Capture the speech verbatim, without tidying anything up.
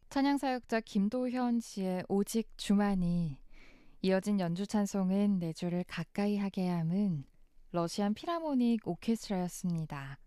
찬양사역자 김도현 씨의 오직 주만이, 이어진 연주 찬송은 내 주를 가까이 하게 함은 러시안 필하모닉 오케스트라였습니다.